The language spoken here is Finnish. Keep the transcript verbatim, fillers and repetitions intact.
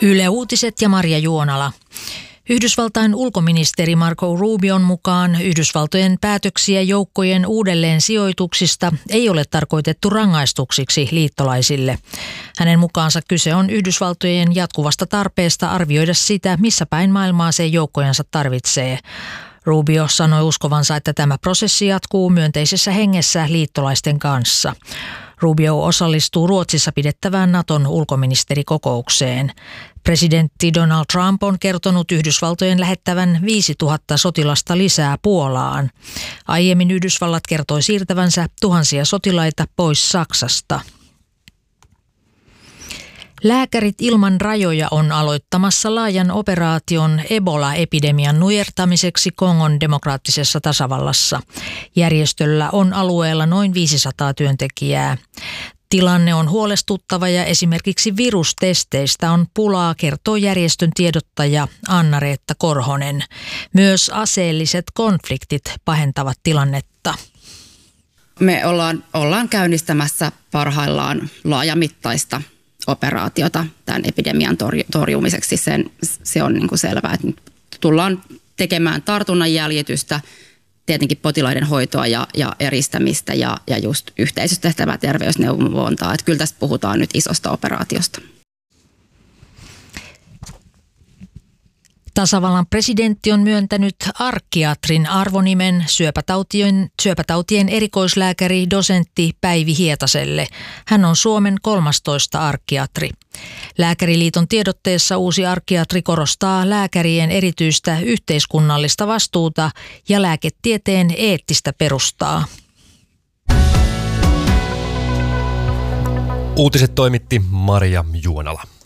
Yle Uutiset ja Marja Juonala. Yhdysvaltain ulkoministeri Marco Rubion mukaan Yhdysvaltojen päätöksiä joukkojen uudelleen sijoituksista ei ole tarkoitettu rangaistuksiksi liittolaisille. Hänen mukaansa kyse on Yhdysvaltojen jatkuvasta tarpeesta arvioida sitä, missä päin maailmaa se joukkojensa tarvitsee. Rubio sanoi uskovansa, että tämä prosessi jatkuu myönteisessä hengessä liittolaisten kanssa. Rubio osallistuu Ruotsissa pidettävään Naton ulkoministerikokoukseen. Presidentti Donald Trump on kertonut Yhdysvaltojen lähettävän viisituhatta sotilasta lisää Puolaan. Aiemmin Yhdysvallat kertoi siirtävänsä tuhansia sotilaita pois Saksasta. Lääkärit ilman rajoja on aloittamassa laajan operaation Ebola-epidemian nujertamiseksi Kongon demokraattisessa tasavallassa. Järjestöllä on alueella noin viisisataa työntekijää. Tilanne on huolestuttava ja esimerkiksi virustesteistä on pulaa, kertoo järjestön tiedottaja Anna-Reetta Korhonen. Myös aseelliset konfliktit pahentavat tilannetta. Me ollaan, ollaan käynnistämässä parhaillaan laajamittaista operaatiota tämän epidemian torjumiseksi. Sen, se on niin kuin selvää, että nyt tullaan tekemään tartunnan jäljitystä, tietenkin potilaiden hoitoa ja, ja eristämistä ja, ja just yhteisössä tehtävää terveysneuvontaa. Että kyllä tässä puhutaan nyt isosta operaatiosta. Tasavallan presidentti on myöntänyt arkkiatrin arvonimen syöpätautien, syöpätautien erikoislääkäri dosentti Päivi Hietaselle. Hän on Suomen kolmastoista arkkiatri. Lääkäriliiton tiedotteessa uusi arkkiatri korostaa lääkärien erityistä yhteiskunnallista vastuuta ja lääketieteen eettistä perustaa. Uutiset toimitti Marja Juonala.